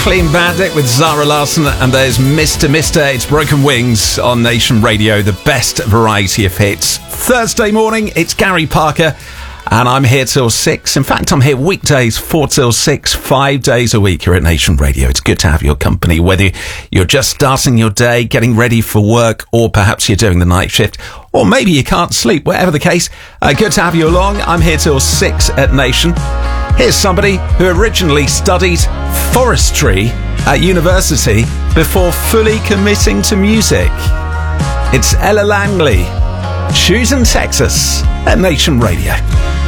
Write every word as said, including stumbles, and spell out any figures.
Clean Bandit with Zara Larsson, and there's Mister Mister It's Broken Wings on Nation Radio, the best variety of hits. Thursday morning, it's Gary Parker, and I'm here till six. In fact, I'm here weekdays, four till six, five days a week here at Nation Radio. It's good to have your company, whether you're just starting your day, getting ready for work, or perhaps you're doing the night shift, or maybe you can't sleep. Whatever the case, uh, good to have you along. I'm here till six at Nation. Here's somebody who originally studied forestry at university before fully committing to music. It's Ella Langley, Choosing Texas at Nation Radio.